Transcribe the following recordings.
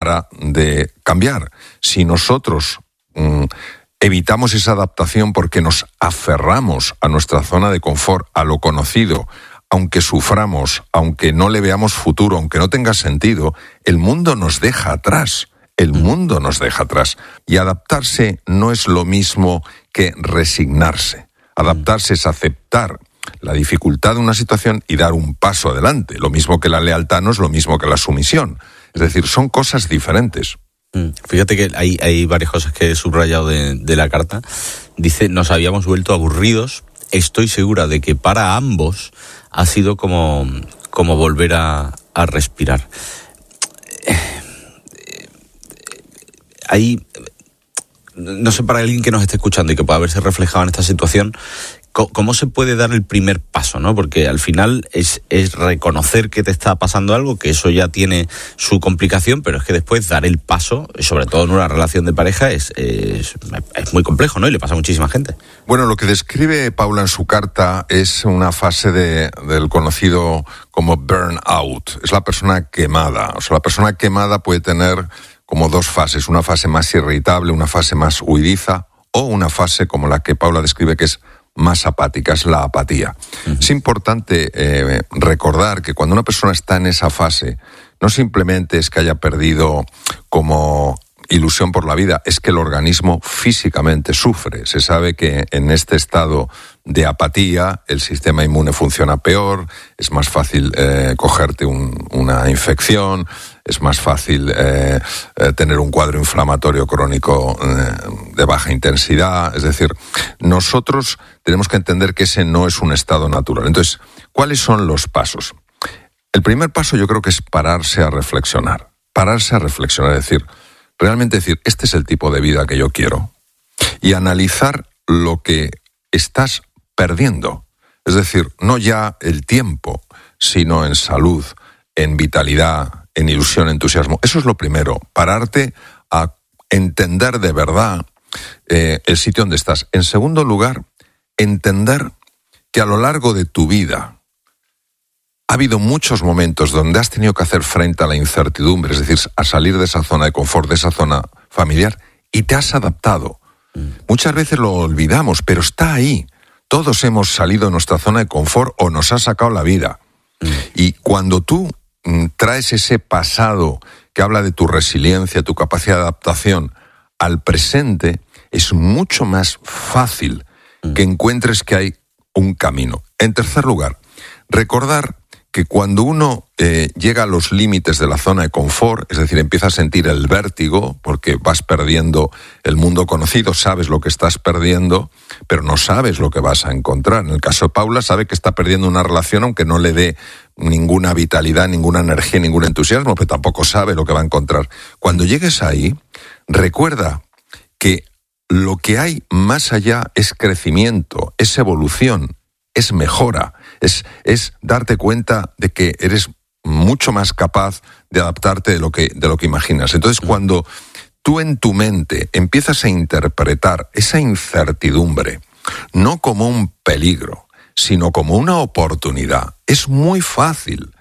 de cambiar. Si nosotros evitamos esa adaptación porque nos aferramos a nuestra zona de confort, a lo conocido, aunque suframos, aunque no le veamos futuro, aunque no tenga sentido, el mundo nos deja atrás. El mundo nos deja atrás. Y adaptarse no es lo mismo que resignarse. Adaptarse es aceptar la dificultad de una situación y dar un paso adelante. Lo mismo que la lealtad no es lo mismo que la sumisión. Es decir, son cosas diferentes. Fíjate que hay varias cosas que he subrayado de la carta. Dice, nos habíamos vuelto aburridos. Estoy segura de que para ambos ha sido como volver a respirar. No sé, para alguien que nos esté escuchando y que pueda haberse reflejado en esta situación, ¿cómo se puede dar el primer paso, ¿no? Porque al final es reconocer que te está pasando algo, que eso ya tiene su complicación, pero es que después dar el paso, sobre todo en una relación de pareja, es muy complejo, ¿no? Y le pasa a muchísima gente. Bueno, lo que describe Paula en su carta es una fase del conocido como burnout. Es la persona quemada. O sea, la persona quemada puede tener como dos fases. Una fase más irritable, una fase más huidiza, o una fase como la que Paula describe, que es más apática, es la apatía. Uh-huh. Es importante recordar que cuando una persona está en esa fase, no simplemente es que haya perdido como ilusión por la vida, es que el organismo físicamente sufre. Se sabe que en este estado de apatía el sistema inmune funciona peor, es más fácil cogerte una infección, es más fácil tener un cuadro inflamatorio crónico de baja intensidad. Es decir, nosotros tenemos que entender que ese no es un estado natural. Entonces, ¿cuáles son los pasos? El primer paso yo creo que es pararse a reflexionar. Es decir, realmente decir, este es el tipo de vida que yo quiero. Y analizar lo que estás perdiendo. Es decir, no ya el tiempo, sino en salud, en vitalidad, en ilusión, entusiasmo. Eso es lo primero, pararte a entender de verdad el sitio donde estás. En segundo lugar, entender que a lo largo de tu vida ha habido muchos momentos donde has tenido que hacer frente a la incertidumbre, es decir, a salir de esa zona de confort, de esa zona familiar, y te has adaptado. Muchas veces lo olvidamos, pero está ahí. Todos hemos salido de nuestra zona de confort o nos ha sacado la vida. Y cuando tú traes ese pasado que habla de tu resiliencia, tu capacidad de adaptación al presente, es mucho más fácil que encuentres que hay un camino. En tercer lugar, recordar que cuando uno llega a los límites de la zona de confort, es decir, empieza a sentir el vértigo, porque vas perdiendo el mundo conocido, sabes lo que estás perdiendo, pero no sabes lo que vas a encontrar. En el caso de Paula, sabe que está perdiendo una relación, aunque no le dé ninguna vitalidad, ninguna energía, ningún entusiasmo, pero tampoco sabe lo que va a encontrar. Cuando llegues ahí, recuerda que lo que hay más allá es crecimiento, es evolución, es mejora, es darte cuenta de que eres mucho más capaz de adaptarte de lo que imaginas. Entonces, cuando tú en tu mente empiezas a interpretar esa incertidumbre no como un peligro, sino como una oportunidad, es muy fácil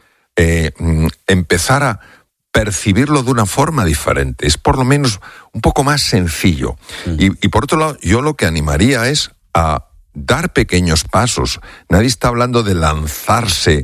empezar a percibirlo de una forma diferente. Es por lo menos un poco más sencillo. Y por otro lado, yo lo que animaría es a dar pequeños pasos. Nadie está hablando de lanzarse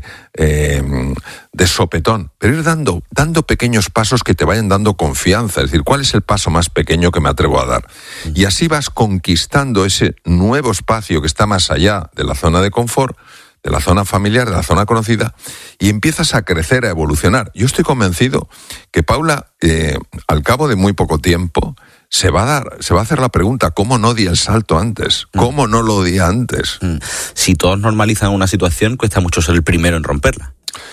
de sopetón, pero ir dando pequeños pasos que te vayan dando confianza. Es decir, ¿cuál es el paso más pequeño que me atrevo a dar? Y así vas conquistando ese nuevo espacio que está más allá de la zona de confort, de la zona familiar, de la zona conocida, y empiezas a crecer, a evolucionar. Yo estoy convencido que Paula, al cabo de muy poco tiempo, se va a hacer la pregunta, ¿cómo no di el salto antes? ¿Cómo no lo di antes? Si todos normalizan una situación, cuesta mucho ser el primero en romperla.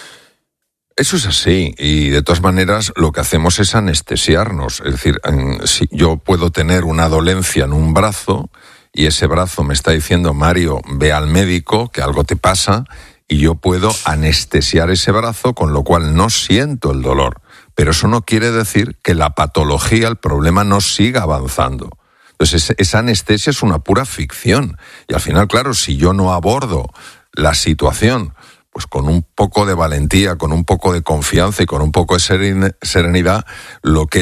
Eso es así, y de todas maneras lo que hacemos es anestesiarnos. Es decir, si yo puedo tener una dolencia en un brazo y ese brazo me está diciendo, Mario, ve al médico, que algo te pasa, y yo puedo anestesiar ese brazo, con lo cual no siento el dolor. Pero eso no quiere decir que la patología, el problema, no siga avanzando. Entonces, esa anestesia es una pura ficción. Y al final, claro, si yo no abordo la situación pues con un poco de valentía, con un poco de confianza y con un poco de serenidad, lo que